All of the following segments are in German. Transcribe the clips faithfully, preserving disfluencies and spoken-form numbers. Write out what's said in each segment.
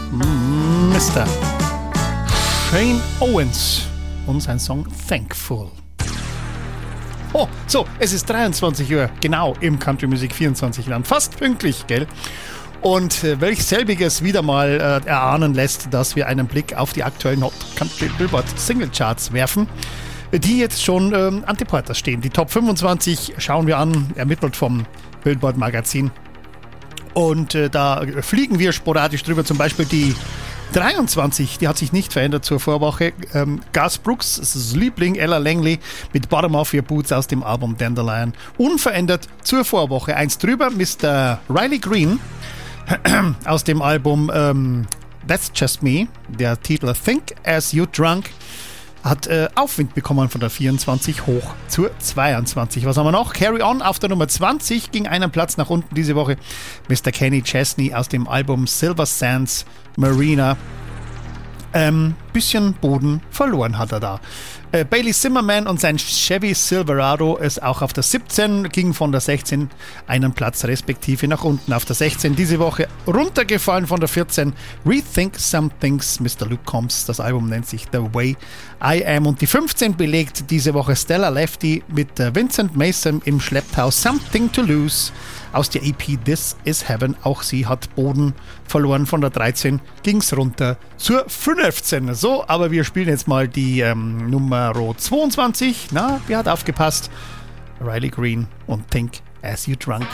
Mister Shane Owens und sein Song Thankful. Oh, so, es ist dreiundzwanzig Uhr, genau im Country Music vierundzwanzig Land. Fast pünktlich, gell? Und äh, welch selbiges wieder mal äh, erahnen lässt, dass wir einen Blick auf die aktuellen Hot Country Billboard Single Charts werfen, die jetzt schon ähm, an den Porters stehen. Die Top fünfundzwanzig schauen wir an, ermittelt vom Billboard Magazin. Und äh, da fliegen wir sporadisch drüber, zum Beispiel die dreiundzwanzig, die hat sich nicht verändert zur Vorwoche. Ähm, Garth Brooks' Liebling Ella Langley mit Bottom Off Your Boots aus dem Album Dandelion. Unverändert zur Vorwoche. Eins drüber, Mister Riley Green aus dem Album ähm, That's Just Me. Der Titel Think As You Drunk hat äh, Aufwind bekommen von der vierundzwanzig hoch zur zweiundzwanzig. Was haben wir noch? Carry On auf der Nummer zwanzig, ging einen Platz nach unten diese Woche. Mister Kenny Chesney aus dem Album Silver Sands Marina. Ähm, bisschen Boden verloren hat er da. Äh, Bailey Zimmerman und sein Chevy Silverado ist auch auf der siebzehn, ging von der sechzehn einen Platz respektive nach unten. Auf der sechzehn diese Woche runtergefallen von der vierzehn. Rethink Some Things, Mister Luke Combs, das Album nennt sich The Way I Am. Und die fünfzehn belegt diese Woche Stella Lefty mit äh, Vincent Mason im Schlepptau Something to Lose aus der E P This Is Heaven. Auch sie hat Boden verloren. Von der dreizehn ging es runter zur fünfzehn. So, aber wir spielen jetzt mal die ähm, Nummer zweiundzwanzig. Na, wer hat aufgepasst? Riley Green und Think As You Drunk.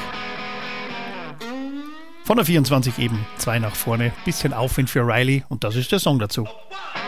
Von der vierundzwanzig eben zwei nach vorne. Bisschen Aufwind für Riley und das ist der Song dazu.